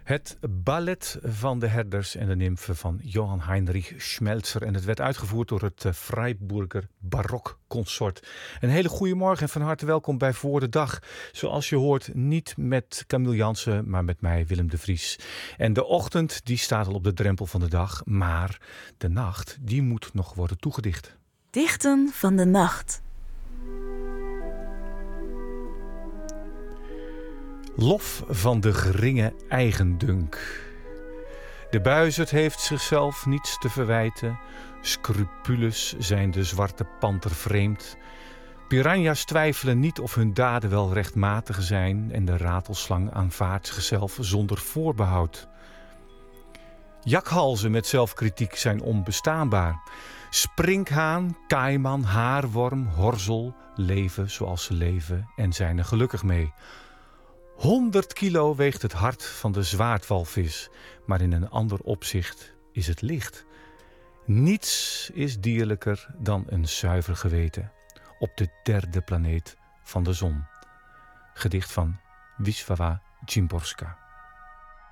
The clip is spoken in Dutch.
Het ballet van de herders en de nymfen van Johann Heinrich Schmelzer. En het werd uitgevoerd door het Freiburger Barok Consort. Een hele goede morgen en van harte welkom bij Voor de Dag. Zoals je hoort, niet met Camille Jansen, maar met mij, Willem de Vries. En de ochtend die staat al op de drempel van de dag. Maar de nacht die moet nog worden toegedicht. Dichten van de nacht. Lof van de geringe eigendunk. De buizerd heeft zichzelf niets te verwijten. Scrupules zijn de zwarte panter vreemd. Piranha's twijfelen niet of hun daden wel rechtmatig zijn. En de ratelslang aanvaardt zichzelf zonder voorbehoud. Jakhalzen met zelfkritiek zijn onbestaanbaar. Sprinkhaan, kaiman, haarworm, horzel leven zoals ze leven en zijn er gelukkig mee. 100 kilo weegt het hart van de zwaardwalvis, maar in een ander opzicht is het licht. Niets is dierlijker dan een zuiver geweten op de derde planeet van de zon. Gedicht van Wisława Szymborska.